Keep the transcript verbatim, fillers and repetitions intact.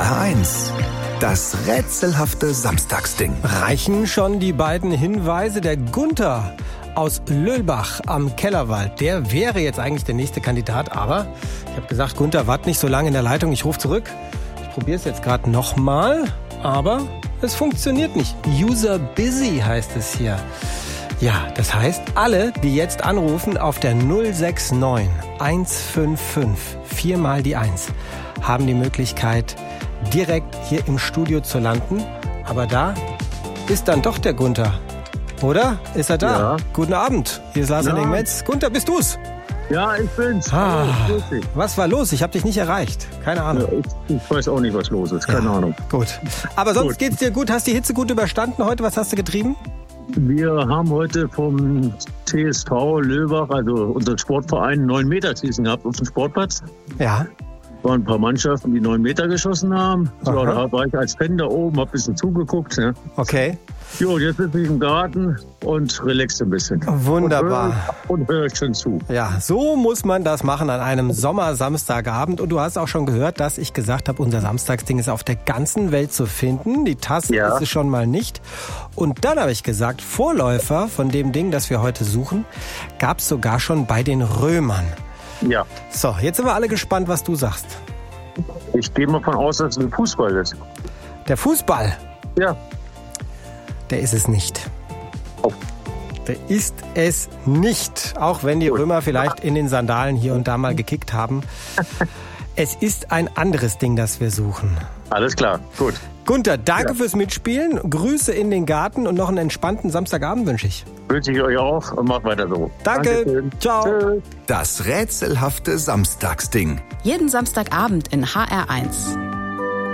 R eins. Das rätselhafte Samstagsding. Reichen schon die beiden Hinweise? Der Gunther aus Löhlbach am Kellerwald, der wäre jetzt eigentlich der nächste Kandidat, aber ich habe gesagt, Gunther, wart nicht so lange in der Leitung, ich rufe zurück. Ich probiere es jetzt gerade nochmal, aber es funktioniert nicht. User busy heißt es hier. Ja, das heißt, alle, die jetzt anrufen auf der null sechs neun eins fünf fünf, viermal die eins, haben die Möglichkeit, direkt hier im Studio zu landen. Aber da ist dann doch der Gunther. Oder? Ist er da? Ja. Guten Abend. Hier ist Lars Ja. Henning Metz. Gunther, bist du's? Ja, ich bin's. Ah, Grüß dich. was war los? Ich habe dich nicht erreicht. Keine Ahnung. Ja, ich, ich weiß auch nicht, was los ist. Keine Ja, Ahnung. Gut. Aber sonst Gut. geht's dir gut? Hast die Hitze gut überstanden heute? Was hast du getrieben? Wir haben heute vom T S V Löhlbach, also unser Sportverein, neun Meter schießen gehabt auf dem Sportplatz. Ja. Waren ein paar Mannschaften, die neun Meter geschossen haben. So, Aha. da war ich als Fan da oben, hab ein bisschen zugeguckt. Ne? Okay. Jo, jetzt sitze ich im Garten und relaxe ein bisschen. Wunderbar. Und höre hör schon zu. Ja, so muss man das machen an einem Sommer-Samstagabend. Und du hast auch schon gehört, dass ich gesagt habe, unser Samstagsding ist auf der ganzen Welt zu finden. Die Tasse Ja. ist es schon mal nicht. Und dann habe ich gesagt, Vorläufer von dem Ding, das wir heute suchen, gab es sogar schon bei den Römern. Ja, So, jetzt sind wir alle gespannt, was du sagst. ich gehe mal von aus, dass es ein Fußball ist. Der Fußball, Ja, der ist es nicht. Oh. Der ist es nicht, auch wenn die Gut. Römer vielleicht in den Sandalen hier und da mal gekickt haben. Es ist ein anderes Ding, das wir suchen. alles klar. Gut. Gunther, danke Ja. fürs Mitspielen. Grüße in den Garten und noch einen entspannten Samstagabend wünsche ich. Wünsche ich euch auch und macht weiter so. Danke. Dankeschön. Ciao. Tschüss. Das rätselhafte Samstagsding. Jeden Samstagabend in H R eins.